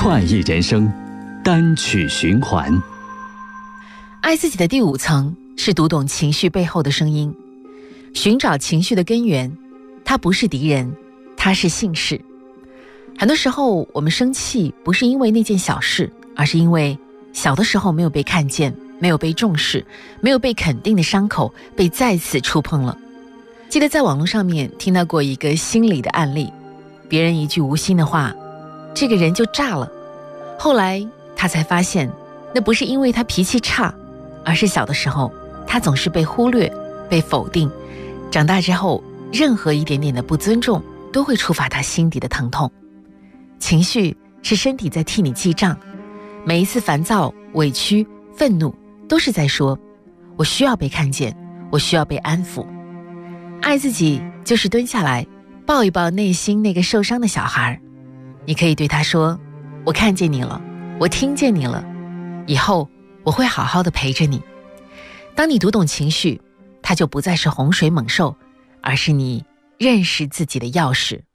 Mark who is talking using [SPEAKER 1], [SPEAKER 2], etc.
[SPEAKER 1] 快意人生，单曲循环。
[SPEAKER 2] 爱自己的第5层是读懂情绪背后的声音，寻找情绪的根源，它不是敌人，它是信使。很多时候我们生气不是因为那件小事，而是因为小的时候没有被看见，没有被重视，没有被肯定的伤口被再次触碰了。记得在网络上面听到过一个心理的案例，别人一句无心的话，这个人就炸了。后来他才发现，那不是因为他脾气差，而是小的时候他总是被忽略，被否定，长大之后任何一点点的不尊重都会触发他心底的疼痛。情绪是身体在替你记账，每一次烦躁、委屈、愤怒都是在说，我需要被看见，我需要被安抚。爱自己就是蹲下来抱一抱内心那个受伤的小孩，你可以对他说，我看见你了，我听见你了，以后我会好好的陪着你。当你读懂情绪，它就不再是洪水猛兽，而是你认识自己的钥匙。